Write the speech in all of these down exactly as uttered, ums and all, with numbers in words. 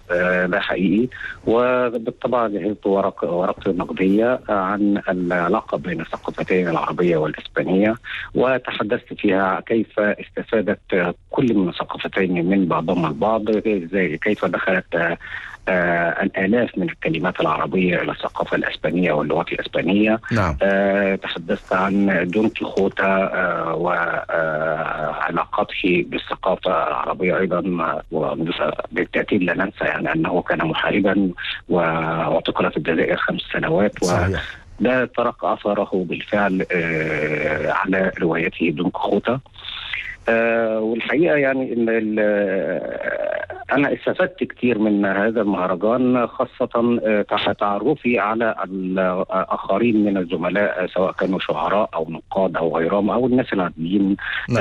ده حقيقي. وبالطبع جهزت ورق ورقة نقدية عن العلاقة بين الثقافتين العربية والإسبانية، وتحدثت فيها كيف استفادت كل من الثقافتين من بعضهم البعض، زي كيف دخلت آه الآلاف من الكلمات العربية إلى الثقافة الإسبانية واللغات الإسبانية. نعم. آه تحدثت عن دون كيخوتا آه وعلاقاته آه بالثقافة العربية أيضا، وبالتأكيد لا ننسى يعني أنه كان محاربا واعتقل في الجزائر خمس سنوات. صحيح. ده ترك أثره بالفعل آه على روايته دون كيخوتا. آه والحقيقة يعني إن أنا استفدت كتير من هذا المهرجان، خاصة تحت تعرفي على الآخرين من الزملاء سواء كانوا شعراء أو نقاد أو غيرهم أو الناس العاديين.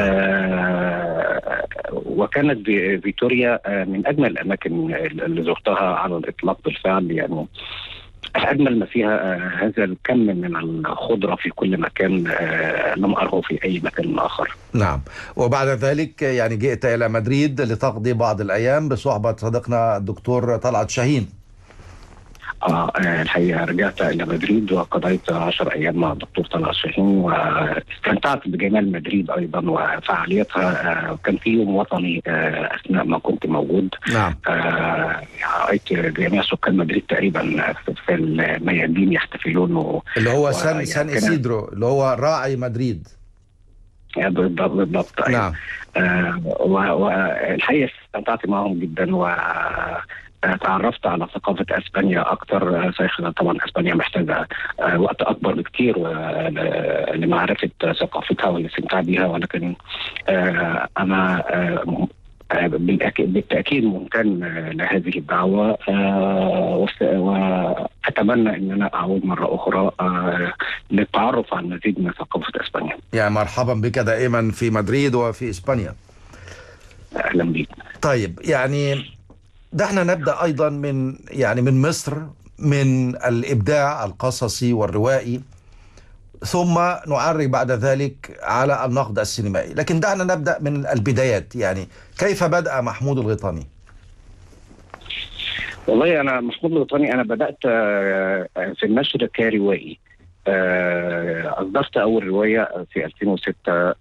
آه وكانت فيتوريا من أجمل الأماكن اللي زرتها على الإطلاق بالفعل، يعني أجمل ما فيها آه هذا الكم من الخضرة في كل مكان آه لم أره في أي مكان آخر. نعم. وبعد ذلك يعني جئت إلى مدريد لتقضي بعض الأيام بصحبة صديقنا الدكتور طلعت شاهين. آه الحقيقة رجعت إلى مدريد وقضيت عشر أيام مع الدكتور طلعت شاهين، واستمتعت بجمال مدريد أيضا وفعاليتها. آه كان في يوم وطني آه أثناء ما كنت موجود. نعم. آه رأيت جميع سكان مدريد تقريبا في الميادين يحتفلون، اللي هو سان سان إسيدرو اللي هو راعي مدريد. بالضبط. نعم. آه والحقيقة استمتعت معهم جدا و تعرفت على ثقافة أسبانيا أكثر. طبعا أسبانيا محتاجة وقت أكبر بكثير لمعرفة ثقافتها والاستمتاع بها، ولكن أنا بالتأكيد ممتن لهذه الدعوة، وأتمنى أن أنا أعود مرة أخرى للتعرف على مزيد من ثقافة أسبانيا. يا مرحبا بك دائما في مدريد وفي إسبانيا. أهلا بك. طيب يعني دعنا نبدأ أيضا من يعني من مصر، من الإبداع القصصي والروائي، ثم نعرج بعد ذلك على النقد السينمائي. لكن دعنا نبدأ من البدايات، يعني كيف بدأ محمود الغيطاني؟ والله أنا محمود الغيطاني أنا بدأت في النشر كروائي. أصدرت أول رواية في ألفين وستة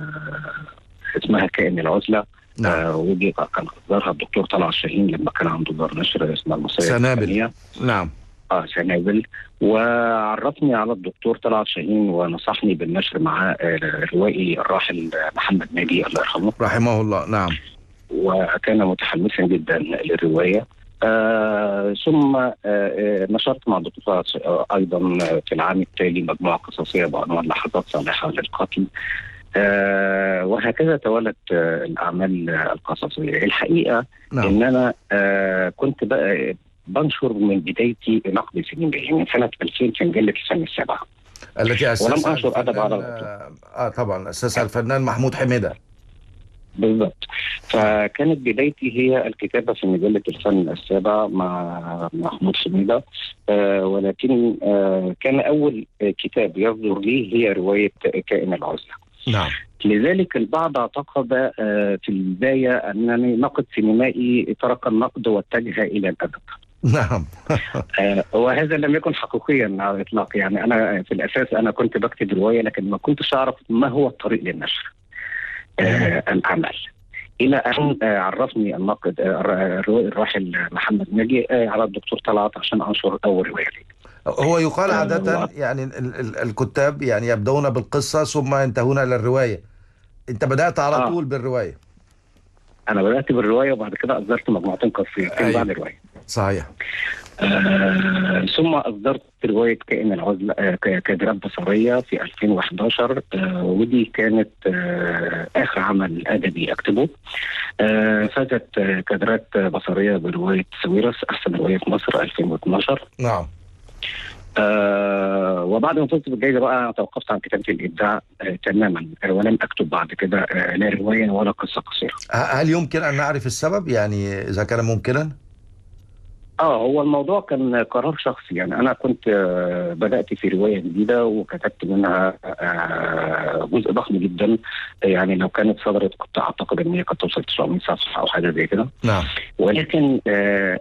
اسمها كائن العزلة. نعم. آه ودي كان أصدرها الدكتور طلعت شاهين لما كان عنده دار نشر اسمها المصرية سنابل. نعم. اه سنابل. وعرفني على الدكتور طلعت شاهين ونصحني بالنشر مع الروائي الراحل محمد ناجي الله يرحمه رحمه الله. نعم. وكان متحمسا جدا للرواية. آه ثم آه نشرت مع الدكتور آه أيضا في العام التالي مجموعة قصصية بعنوان لحظات صالحة للقتل. آه وهكذا توالت آه الأعمال القصصية. الحقيقة نعم. إن أنا آه كنت بقى بنشر من بدايتي نقد سينمائي من سنة ألفين في مجلة الفن السابعة التي أسسها ولم أنشر أدب على آه طبعا أسسها الفنان محمود حميدة. بالضبط. فكانت بدايتي هي الكتابة في مجلة الفن السابع مع محمود حميدة. آه ولكن آه كان أول كتاب يصدر لي هي رواية كائن العزلة. نعم. لذلك البعض اعتقد آه في البداية أنني ناقد سينمائي ترك النقد واتجه إلى الأدب. نعم. آه وهذا لم يكن حقيقيا على الإطلاق. يعني أنا في الأساس أنا كنت بكتب رواية لكن ما كنتش أعرف ما هو الطريق للنشر آه العمل، إلى أن آه عرفني الناقد آه الراحل محمد ناجي آه على الدكتور طلعت عشان أنشر أول رواية لي. هو يقال عادة يعني ال ال الكتاب يعني يبدون بالقصة ثم ينتهون إلى الرواية. أنت بدأت على آه. طول بالرواية. أنا بدأت بالرواية وبعد كده أصدرت مجموعتين قصيرتين أيوة. بعد الرواية. صحيح. آه ثم أصدرت رواية كائن العزلة آه كادرات بصرية في ألفين وإحدى عشر. آه ودي كانت آه آخر عمل أدبي أكتبه. آه فازت آه كادرات بصرية برواية سويرس أحسن رواية في مصر ألفين واثني عشر. نعم. آه وبعد ما فزت بالجائزة بقى توقفت عن كتابة الإبداع آه تماما آه ولم أكتب بعد كده آه لا رواية ولا قصة قصيرة. هل يمكن أن نعرف السبب يعني إذا كان ممكنا؟ اه هو الموضوع كان قرار شخصي. يعني انا كنت آه بدات في روايه جديده وكتبت منها آه جزء ضخم جدا. يعني لو كانت صدرت كنت اعتقد ان هي قد توصل تسعمائة صفحه او حاجه زي كده. نعم. ولكن آه